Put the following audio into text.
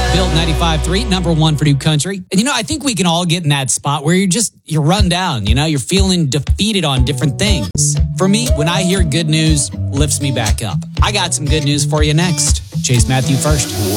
Built 95.3, number one for new country. And I think we can all get in that spot where you're run down, you're feeling defeated on different things. For me, when I hear good news, lifts me back up. I got some good news for you next. Chase Matthew first.